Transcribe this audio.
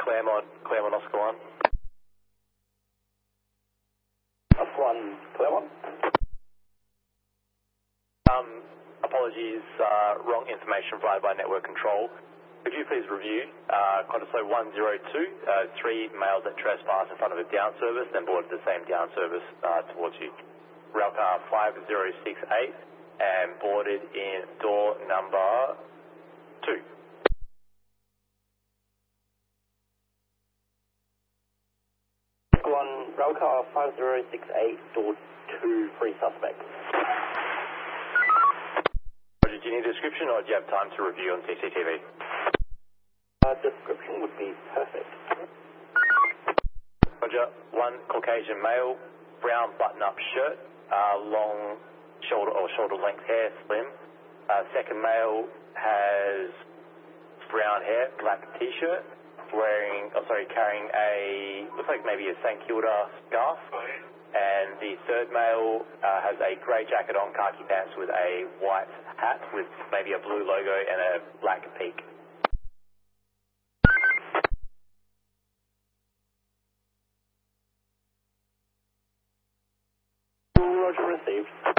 Claremont Oscar 1. Oscar 1, Claremont. Apologies, wrong information provided by network control. Could you please review Conteslow 102, 3 males that trespass in front of a down service, then boarded the same down service towards you. Railcar 5068 and boarded in door number 2. One, Railcar 5068, door 2, free suspect. Do you need a description or do you have time to review on CCTV? Description would be perfect. Roger. 1 Caucasian male, brown button-up shirt, long shoulder or shoulder length hair, slim. Second male has brown hair, black t-shirt, carrying a, looks like maybe a St Kilda scarf. And the third male has a grey jacket on, khaki pants with a white hat with maybe a blue logo and a black peak. Roger, received.